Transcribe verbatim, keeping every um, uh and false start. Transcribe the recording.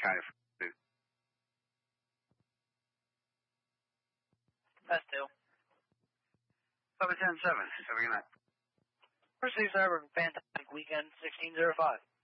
County two. That's two. seven ten seven. Have a good night. Proceed, sir. Fantastic weekend, sixteen oh five.